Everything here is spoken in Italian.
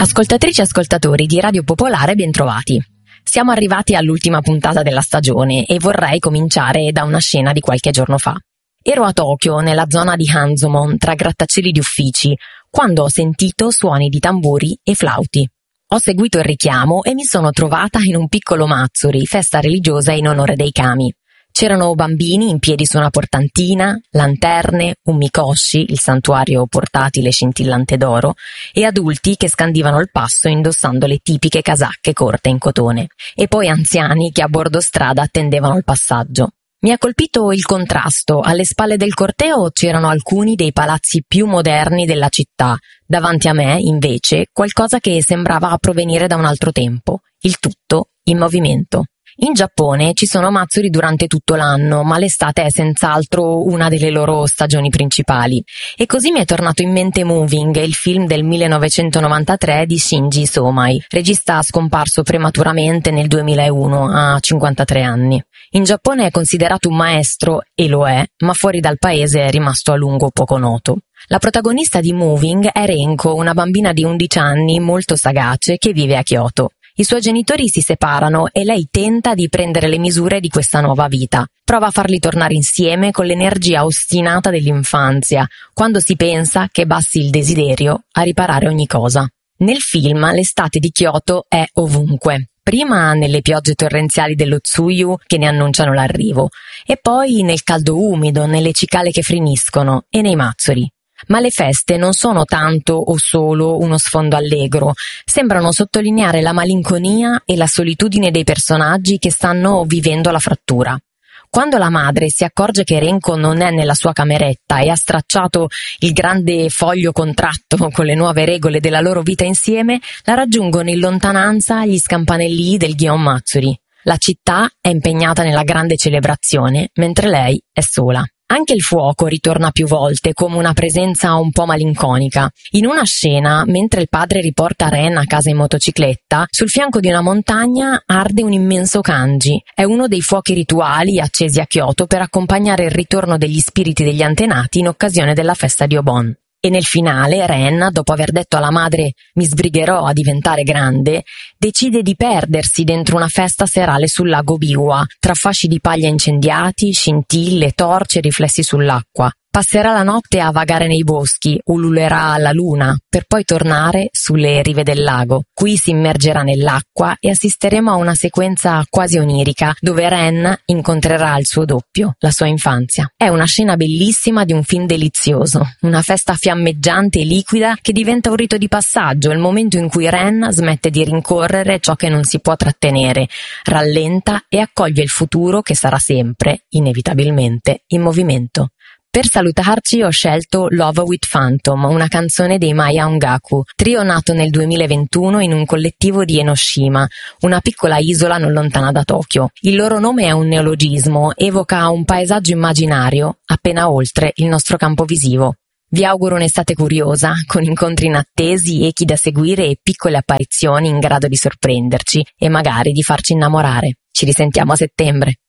Ascoltatrici e ascoltatori di Radio Popolare, bentrovati. Siamo arrivati all'ultima puntata della stagione e vorrei cominciare da una scena di qualche giorno fa. Ero a Tokyo, nella zona di Hanzomon, tra grattacieli di uffici, quando ho sentito suoni di tamburi e flauti. Ho seguito il richiamo e mi sono trovata in un piccolo matsuri, festa religiosa in onore dei kami. C'erano bambini in piedi su una portantina, lanterne, un mikoshi, il santuario portatile scintillante d'oro, e adulti che scandivano il passo indossando le tipiche casacche corte in cotone, e poi anziani che a bordo strada attendevano il passaggio. Mi ha colpito il contrasto. Alle spalle del corteo c'erano alcuni dei palazzi più moderni della città, davanti a me, invece, qualcosa che sembrava provenire da un altro tempo, il tutto in movimento. In Giappone ci sono matsuri durante tutto l'anno, ma l'estate è senz'altro una delle loro stagioni principali. E così mi è tornato in mente Moving, il film del 1993 di Shinji Somai, regista scomparso prematuramente nel 2001 a 53 anni. In Giappone è considerato un maestro, e lo è, ma fuori dal paese è rimasto a lungo poco noto. La protagonista di Moving è Renko, una bambina di 11 anni molto sagace che vive a Kyoto. I suoi genitori si separano e lei tenta di prendere le misure di questa nuova vita. Prova a farli tornare insieme con l'energia ostinata dell'infanzia, quando si pensa che basti il desiderio a riparare ogni cosa. Nel film l'estate di Kyoto è ovunque. Prima nelle piogge torrenziali dello Tsuyu che ne annunciano l'arrivo, e poi nel caldo umido, nelle cicale che friniscono e nei matsuri. Ma le feste non sono tanto o solo uno sfondo allegro, sembrano sottolineare la malinconia e la solitudine dei personaggi che stanno vivendo la frattura. Quando la madre si accorge che Renko non è nella sua cameretta e ha stracciato il grande foglio contratto con le nuove regole della loro vita insieme, la raggiungono in lontananza gli scampanellii del Gion Matsuri. La città è impegnata nella grande celebrazione, mentre lei è sola. Anche il fuoco ritorna più volte come una presenza un po' malinconica. In una scena, mentre il padre riporta Ren a casa in motocicletta, sul fianco di una montagna arde un immenso kanji. È uno dei fuochi rituali accesi a Kyoto per accompagnare il ritorno degli spiriti degli antenati in occasione della festa di Obon. E nel finale Ren, dopo aver detto alla madre «mi sbrigherò a diventare grande», decide di perdersi dentro una festa serale sul lago Biwa, tra fasci di paglia incendiati, scintille, torce e riflessi sull'acqua. Passerà la notte a vagare nei boschi, ululerà alla luna, per poi tornare sulle rive del lago. Qui si immergerà nell'acqua e assisteremo a una sequenza quasi onirica, dove Ren incontrerà il suo doppio, la sua infanzia. È una scena bellissima di un film delizioso, una festa fiammeggiante e liquida che diventa un rito di passaggio, il momento in cui Ren smette di rincorrere ciò che non si può trattenere, rallenta e accoglie il futuro che sarà sempre, inevitabilmente, in movimento. Per salutarci ho scelto Love with Phantom, una canzone dei Maya Ongaku, trio nato nel 2021 in un collettivo di Enoshima, una piccola isola non lontana da Tokyo. Il loro nome è un neologismo, evoca un paesaggio immaginario appena oltre il nostro campo visivo. Vi auguro un'estate curiosa, con incontri inattesi, echi da seguire e piccole apparizioni in grado di sorprenderci e magari di farci innamorare. Ci risentiamo a settembre.